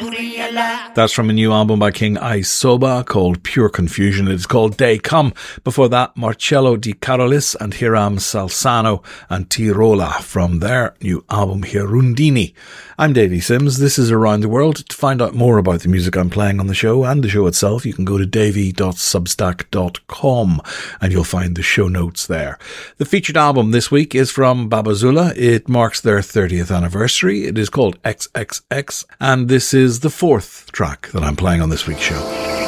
That's from a new album by King Isoba called Pure Confusion. It's called Day Come. Before that, Marcello Di Carolis and Hiram Salsano and Tirola from their new album Hirundini. I'm Davey Sims. This is Around the World. To find out more about the music I'm playing on the show and the show itself, you can go to davey.substack.com and you'll find the show notes there. The featured album this week is from Babazula. It marks their 30th anniversary. It is called XXX, and this is the fourth track that I'm playing on this week's show.